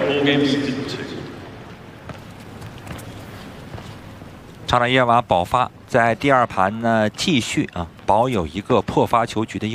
场内耶娃保发，在第2盘呢继续保有一个破发球局的优势。